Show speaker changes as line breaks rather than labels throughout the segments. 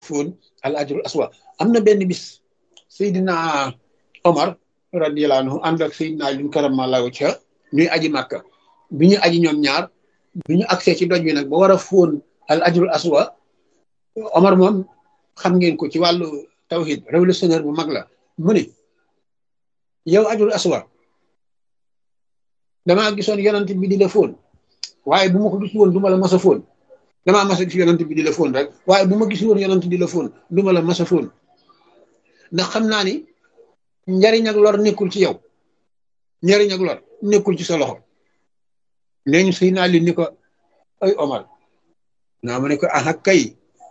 fóon al ajrul aswad. am na benn bis Seydina Omar radiyallahu anhu ànd ak Seydina Ali karamallahu wajha ñuy aji Màkka. bi ñu aji ñoom ñaar bi ñu agsee ci doj bi nag ba war a fóon al ajrul aswad, Omar moom xam ngeen ko ci wàllu tawhid révolutionnaire bu mag la. mu ni yow ajrul aswad, damaa gisoon yonent bi di la fóon waaye bu ma ko gis woon du ma la mas a fóon. damaa mas a gis yonent bi di la fóon rek waaye bu ma gis woon yonent di la fóon du ma la mas a fóon, ndax xam naa ni njariñ ak lor nekkul ci yow, njariñ ak lor nekkul ci sa loxo. nee ñu sëy naa li ni ko ay Omar naa ma ne ko aha kay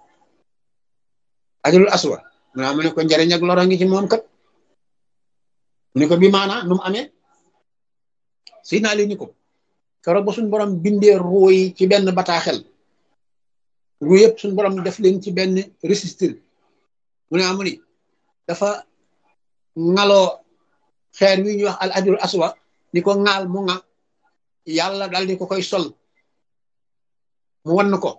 ajrul aswad naa ma ne ko njariñ ak lor a ngi ci moom kat. ni ko bi maanaa nu mu amee. sëy naa li ni ko keroog ba suñu borom bindee ruu yi ci benn bataaxel, ruu yëpp suñu borom def leen ci benn registre. mu ne amu ni dafa ŋaloo xeer wi ñuy wax al ajrul aswad ni ko ŋaal mu ŋa yàlla dal di ko koy sol mu wan ko.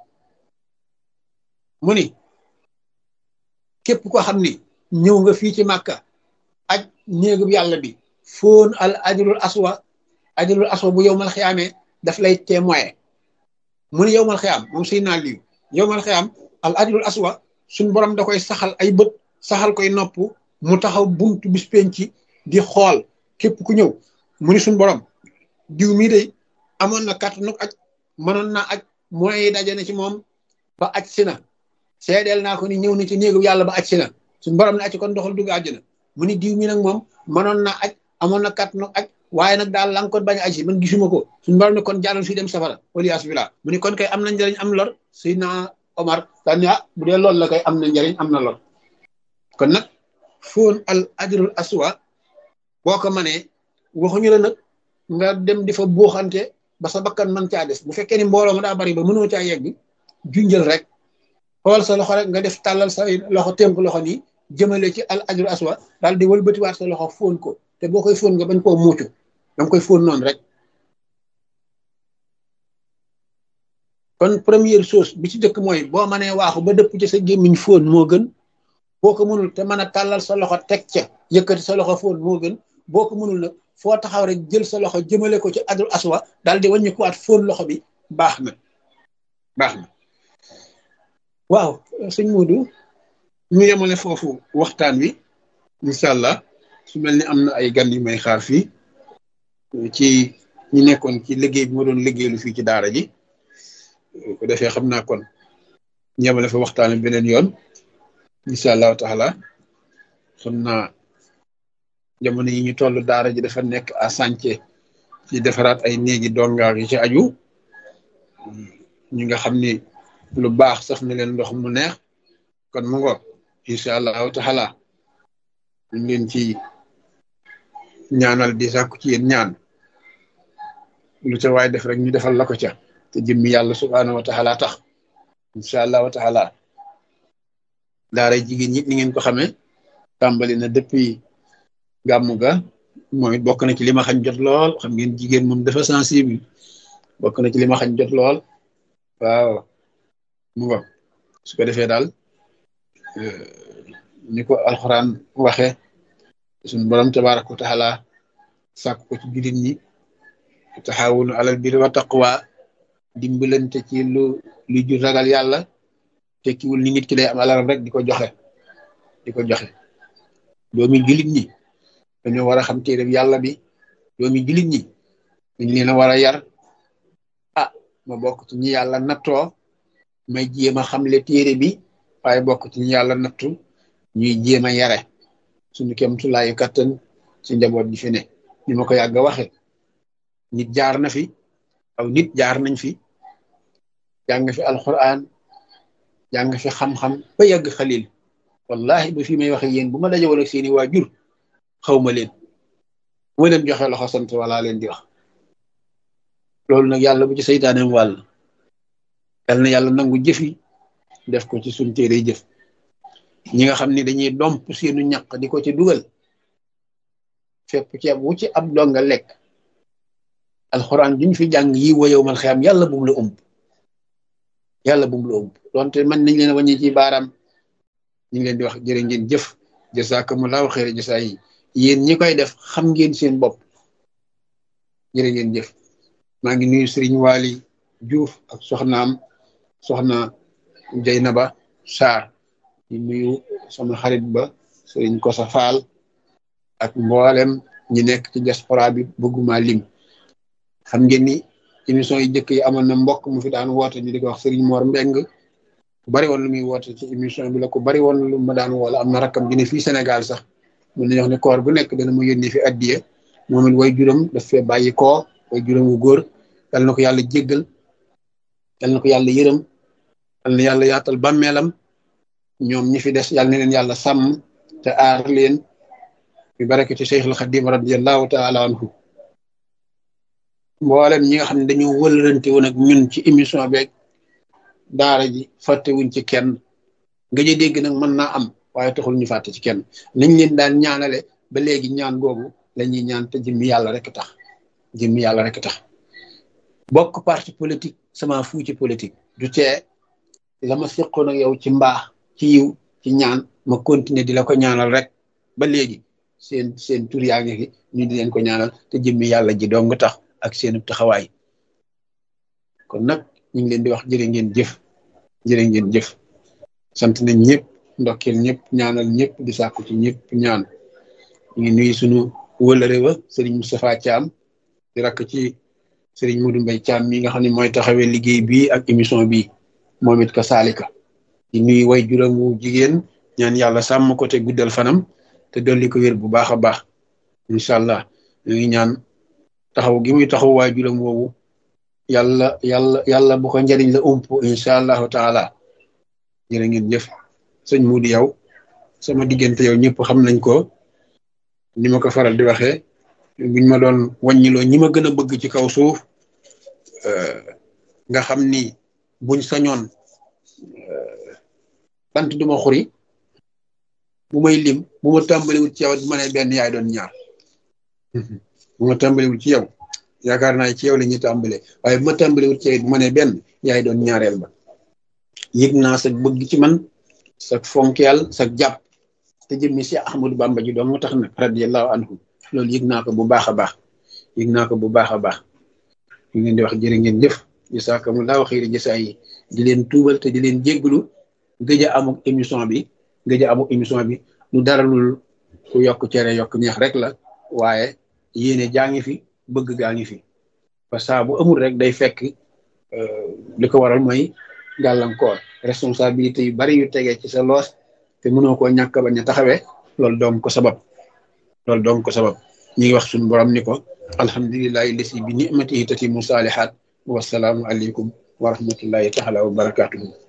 mu ni képp ko xam ni ñëw nga fii ci Màkka aj néegub yàlla bi fóon al ajrul aswad bu yowmal xiyaamee daf lay témoin. mu ni yowmal xiyaam moom sëy naa liw yowmal xiyaam al ajrul aswad suñ borom da koy saxal ay bët saxal koy nopp mu taxaw buntu bis penci di xool képp ku ñëw. mu ni suñ borom diw mii day amoon na kàttanu aj mënoon naa aj moyens yi daje na ci moom ba aj si na, seedeel naa ko ni ñëw na ci néegu yàlla ba aj si na, suñ borom ne aj kon doxal dugg àjjana. mu ni diw mi nag moom mënoon naa aj amoon na kàttanu aj waaye nag daal la nga ko bañ a aj si man gisuma ko, suñ borom ne kon jàllal fii dem safara waliyaas billah. mu ni kon kay am na njëriñ am lor. Seydina Omar daan bu dee loolu la kay am na njëriñ am na lor. kon nag fóon al ajrul aswad boo ko mënee waxuñu la nag nga dem di fa buuxante ba sa bakkan man caa des. bu fekkee ni mbooloo nga daa bari ba mënoo caa yegg junjël rek xool sa loxo rek nga def tàllal sa loxo tënk loxo nii jëmale ci al ajrul aswad daal di wëlbatiwaat sa loxo fóon ko. te boo koy fóon nga bañ koo muucu, danga koy fóon noonu rek. kon première chose bi ci jëkk mooy boo mënee waaxu ba dëpp ci sa gémmiñ fóon moo gën. boo ko mënul te mën a tàllal sa loxo teg ca yëkkati sa loxo fóon moo gën. boo ko mënul nag foo taxaw rek jël sa loxo jëmale ko ci ajrul aswad daal di wàññi ko waat fóon loxo bi baax na. waaw sëñ Modou ñu yemale foofu waxtaan wi incha allah. su mel ni am na ay gan yu may xaar fii ci ñi nekkoon ci liggéey bi ma doon liggéeylu fii ci daara ji ko defee xam naa kon ñu yemale fa waxtaan wi beneen yoon incha allahu taala. xam naa jamono yi ñu toll daara ji dafa nekk à chantier ci defaraat ay néegi dongaar yi ci aju ñi nga xam ni lu baax saf na leen ndox mu neex. kon mu ngoog incha allahu taala ñu leen ci ñaanal di sàkku ci yéen ñaan lu ca waay def rek ñu defal la ko ca te jëmmi yàlla subhaanahu wa taala tax incha allah wa taala. daaray jigéen ñi ni ngeen ko xamee tàmbali na depuis gàmmu ga moom it bokk na ci li ma xañ jot lool. xam ngeen jigéen moom dafa sensible, bokk na ci li ma xañ jot lool. waaw mu ngo su ko defee daal ni ko alxuraan waxe suñu borom tabaaraka wa taala sàkk ko ci jullit ñi taxaawunu alal birri wa taqwa dimbalante ci lu jur ragal yàlla tekkiwul ni nit ki day am alalam rek di ko joxe. doomi jullit ñi dañoo war a xam téere yàlla bi. doomi jullit ñi dañ leen a war a yar. ma bokk ci ñi yàlla nattoo may jéem a xamle téere bi waaye bokk ci ñi yàlla nattu ñuy jéem a yare suñu kemtulaayu kattan ci njaboot gi fi ne. ni ma ko yàgg a waxe nit jaar na fi aw nit jaar nañ fi jàng fi alquran jàng fi xam-xam ba yàgg xalil wallahi ba fi may waxe yéen bu ma dajewal ak seeni waajur xawma leen bu ma leen joxe loxo sant wala leen di wax. loolu nag yàlla bu ci seytaaneem wàll yal na yàlla nangu jëfi def ko ci suñ téere jëf. ñi nga xam ne dañuy domp seenu ñaq di ko ci dugal fépp ceeb wu ci ab donga lekk alxuraan juñ fi jàng yi woyow mal xiyam yàlla bum la ëmb donte man nañ leen a wàññi ci baaraam ñu ngi leen di wax jërë ngeen jëf jazakumullahu xayra jasaa yi yéen ñi koy def xam ngeen seen bopp jërë ngeen jëf maa ngi nuyu Sëriñ Waali Juuf ak soxna Jeynaba Sarr di nuyu sama xarit ba Sëriñ Kosa Faal ak mboolem ñi nekk ci diaspora bi bëgguma lim xam ngeen ni émission yi jëkk yi amoon na mbokk mu fi daan woote ñu di ko wax Sëriñ Mor Mbeng ku bari woon lu muy woote ci émission bi la ku bari woon lu ma daan woola am na rakkam dina fii Sénégal sax mun nañu wax ne koor bu nekk dana mu yónnee fi addiye moom it way juróom daf fee bàyyi koo way juróom wu góor yal na ko yàlla jéggal yal na ko yàlla yërëm yal na yàlla yaatal bàmmeelam ñoom ñi fi des yal na leen yàlla sàmm te aar leen bi barakati Cheikhul Khadim radiyallahu taala anhu mboolem ñi nga xam ne dañoo wëlërante woon ak ñun ci émission beeg daara ji fàttewuñ ci kenn nga jë dégg nag mën naa am waaye taxul ñu fàtte ci kenn nañ leen daan ñaanale ba léegi ñaan googu la ñuy ñaan te jëmmi yàlla rek tax jëmmi yàlla rek tax bokk parti politique sama fu ci politique du tee la ma seqoon ak yow ci mbaax ci yiw ci ñaan ma continuer di la ko ñaanal rek ba léegi seen tur yaa ngi fi ñu di leen ko ñaanal te jëmmi yàlla ji dong tax ak seenu taxawaay kon nag ñu ngi leen di wax jërë ngeen jëf sant nañ ñëpp ndokkeel ñëpp ñaanal ñëpp di sàkku ci ñëpp ñaan ñu ngi nuyu sunu wëlëre wa Serigne Moustapha Thiam di rakk ci Serigne Modou Mbaye Thiam mi nga xam ne mooy taxawee liggéey bi ak émission bi moom it ka saalika di nuyu way juróom wu jigéen ñaan yàlla sàmm ko te guddal fanam te dolli ko wér bu baax a baax incha allah ñu ngi ñaan taxaw gi muy taxaw waay juróom woowu yàlla bu ko njëriñ la ump incha allahu taala jërë ngeen jëf sëñ Moudi yow sama diggante yow ñëpp xam nañ ko ni ma ko faral di waxee buñ ma doon wàññiloo ñi ma gën a bëgg ci kaw suuf nga xam ni buñ sañoon bant duma xuri bu may lim bu ma tàmbaliwul ci yow bu ma nee benn yaay doon ñaar bu ma tàmbaliwul ci yow yaakaar naa ci yow la ñuy tàmbale waaye bu ma tàmbaliwul ci yow bu ma nee benn yaay doon ñaareel ba yëg naa sa bëgg ci man sa fonkeel sa jàpp te jëmmi si Ahmadou Bamba ji doon moo tax nag radiyallahu anhu loolu yëg naa ko bu baax a baax ñu ngeen di wax jërë ngeen jëf jazakumullahu xayra jasaa yi di leen tuubal te di leen jéggalu gëj a amuk émission bi lu dara lul ku yokk cere yokk ñeex rek la waaye yéene jaa ngi fi bëgg gaa ngi fi parce que bu amul rek day fekk li ko waral mooy gàllankoor responsabilité yu bari yu tegee ci sa loos te mënoo koo ñàkk bañ a taxawee loolu doon ko sabab ñu ngi wax suñu borom ni ko alhamdulillahi lasi bi ni'matihi tatimu salihat wasalaamu aleykum wa rahmatullahi taala wa barakatuhu